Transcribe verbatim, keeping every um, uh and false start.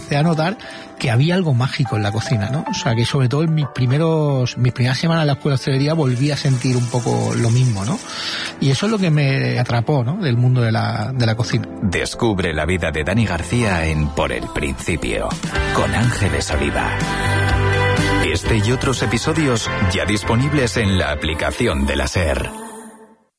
empecé a notar que había algo mágico en la cocina, ¿no? O sea, que sobre todo en mis primeros, mis primeras semanas en la escuela de hostelería volví a sentir un poco lo mismo, ¿no? Y eso es lo que me atrapó, ¿no? Del mundo de la, de la cocina. Descubre la vida de Dani García en Por el Principio, con Ángeles Oliva. Este y otros episodios ya disponibles en la aplicación de la SER.